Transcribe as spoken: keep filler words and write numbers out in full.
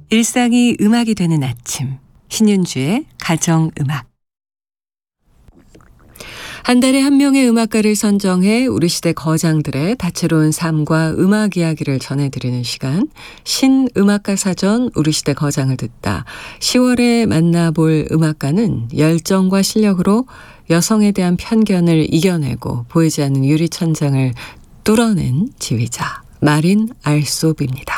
일상이 음악이 되는 아침, 신윤주의 가정음악. 한 달에 한 명의 음악가를 선정해 우리 시대 거장들의 다채로운 삶과 음악 이야기를 전해드리는 시간, 신음악가 사전 우리 시대 거장을 듣다. 시월에 만나볼 음악가는 열정과 실력으로 여성에 대한 편견을 이겨내고 보이지 않는 유리천장을 뚫어낸 지휘자 마린 알솝입니다.